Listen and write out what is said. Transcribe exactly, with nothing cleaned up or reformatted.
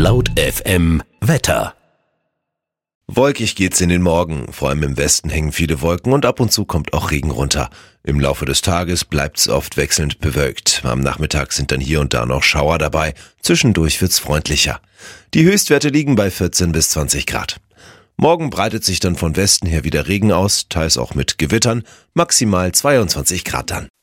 Laut F M Wetter. Wolkig geht's in den Morgen. Vor allem im Westen hängen viele Wolken und ab und zu kommt auch Regen runter. Im Laufe des Tages bleibt's oft wechselnd bewölkt. Am Nachmittag sind dann hier und da noch Schauer dabei. Zwischendurch wird's freundlicher. Die Höchstwerte liegen bei vierzehn bis zwanzig Grad. Morgen breitet sich dann von Westen her wieder Regen aus, teils auch mit Gewittern, maximal zweiundzwanzig Grad dann.